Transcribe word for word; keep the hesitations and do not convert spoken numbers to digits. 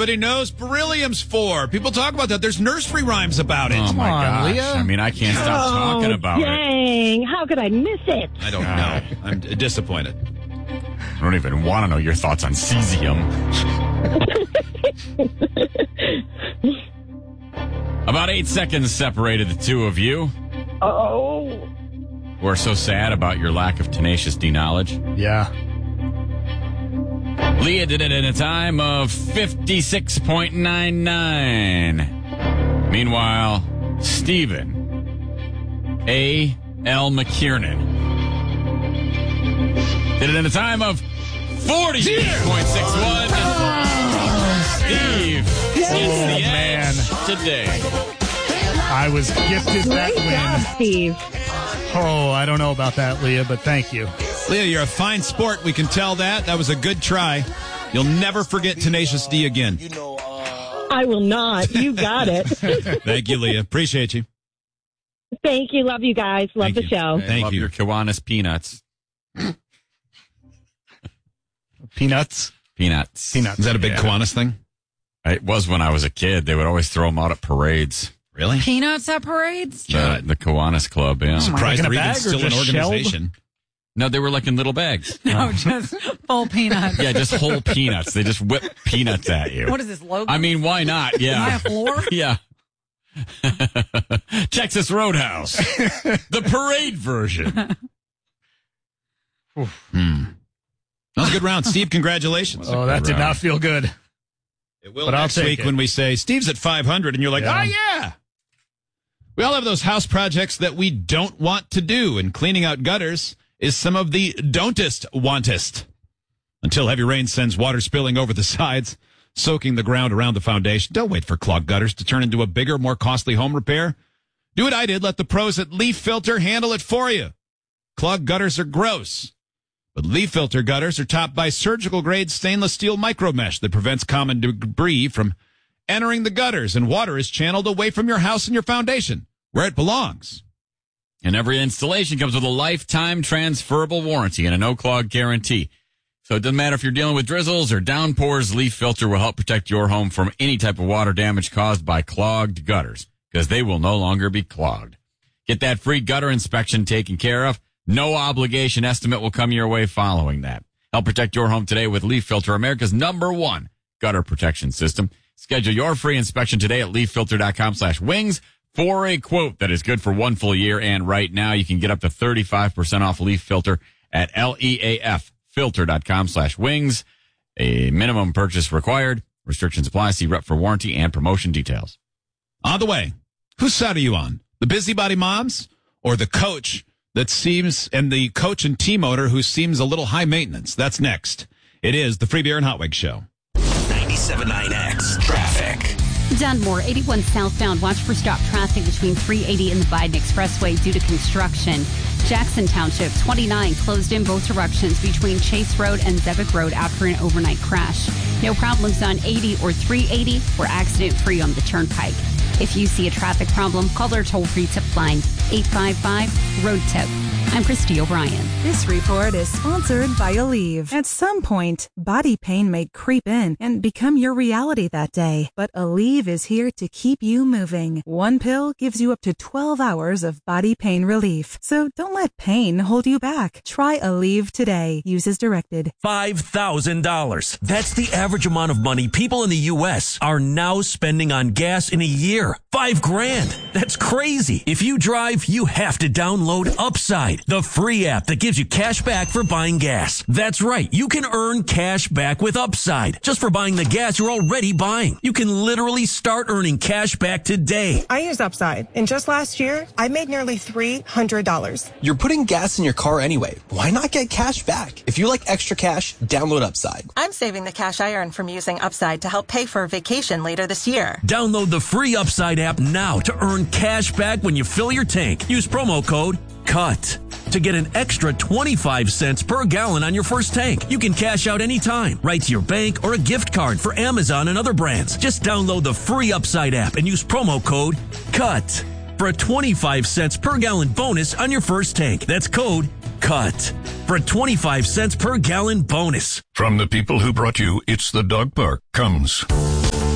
everybody knows beryllium's for. People talk about that. There's nursery rhymes about it. Oh, my on, gosh. Leah. I mean, I can't stop Oh, talking about it. dang. How could I miss it? I don't know. I'm disappointed. I don't even want to know your thoughts on cesium. About eight seconds separated the two of you. Oh. We're so sad about your lack of Tenacious D knowledge. Yeah. Leah did it in a time of fifty-six point nine nine. Meanwhile, Stephen A. L. McKiernan did it in a time of forty point six one. Steve gets the man. edge today. I was gifted that Great job, win. Steve. Oh, I don't know about that, Leah, but thank you. Leah, you're a fine sport. We can tell that. That was a good try. You'll never forget Tenacious D again. I will not. You got it. Thank you, Leah. Appreciate you. Thank you. Love you guys. Love Thank the you. show. I Thank love you. your Kiwanis peanuts. Peanuts? Peanuts. Peanuts. Is that a big Yeah. Kiwanis thing? It was when I was a kid. They would always throw them out at parades. Really? Peanuts at parades? The, the Kiwanis Club, yeah. Surprised Like in a they're even bag or still an just shelled? organization. No, they were like in little bags. No, just full peanuts. Yeah, just whole peanuts. They just whip peanuts at you. What is this, logo? I mean, why not? Am I Yeah. a floor? Yeah. Texas Roadhouse. The parade version. Hmm. That was a good round. Steve, congratulations. Oh, that did not feel good. It will But I'll next take week it. when we say Steve's at five hundred and you're like, Yeah. oh, yeah. We all have those house projects that we don't want to do, and cleaning out gutters is some of the don'test wantest. Until heavy rain sends water spilling over the sides, soaking the ground around the foundation. Don't wait for clogged gutters to turn into a bigger, more costly home repair. Do what I did. Let the pros at Leaf Filter handle it for you. Clogged gutters are gross, but Leaf Filter gutters are topped by surgical-grade stainless steel micromesh that prevents common debris from entering the gutters, and water is channeled away from your house and your foundation, where it belongs. And every installation comes with a lifetime transferable warranty and a no-clog guarantee. So it doesn't matter if you're dealing with drizzles or downpours, Leaf Filter will help protect your home from any type of water damage caused by clogged gutters, because they will no longer be clogged. Get that free gutter inspection taken care of. No obligation estimate will come your way following that. Help protect your home today with Leaf Filter, America's number one gutter protection system. Schedule your free inspection today at leaffilter.com slash wings for a quote that is good for one full year. And right now you can get up to thirty-five percent off Leaf Filter at leaffilter.com slash wings. A minimum purchase required. Restrictions apply. See rep for warranty and promotion details. On the way, whose side are you on? The busybody moms or the coach that seems, and the coach and team owner who seems a little high maintenance? That's next. It is the Free Beer and Hot Wig Show. ninety-seven point nine X Traffic. Dunmore, eighty-one southbound. Watch for stop traffic between three eighty and the Biden Expressway due to construction. Jackson Township, twenty-nine, closed in both directions between Chase Road and Zevick Road after an overnight crash. No problems on eighty or three eighty. We're accident-free on the Turnpike. If you see a traffic problem, call their toll-free tip line, eight five five, road tip. I'm Christy O'Brien. This report is sponsored by Aleve. At some point, body pain may creep in and become your reality that day. But Aleve is here to keep you moving. One pill gives you up to twelve hours of body pain relief. So don't let pain hold you back. Try Aleve today. Use as directed. five thousand dollars. That's the average amount of money people in the U S are now spending on gas in a year. Five grand. That's crazy. If you drive, you have to download Upside, the free app that gives you cash back for buying gas. That's right. You can earn cash back with Upside just for buying the gas you're already buying. You can literally start earning cash back today. I use Upside, and just last year, I made nearly three hundred dollars. You're putting gas in your car anyway. Why not get cash back? If you like extra cash, download Upside. I'm saving the cash I earn from using Upside to help pay for a vacation later this year. Download the free Upside app now to earn cash back when you fill your tank. Use promo code CUT to get an extra twenty-five cents per gallon on your first tank. You can cash out anytime, right to your bank or a gift card for Amazon and other brands. Just download the free Upside app and use promo code CUT for a twenty-five cents per gallon bonus on your first tank. That's code cut for a twenty-five cents per gallon bonus. From the people who brought you It's the Dog Park comes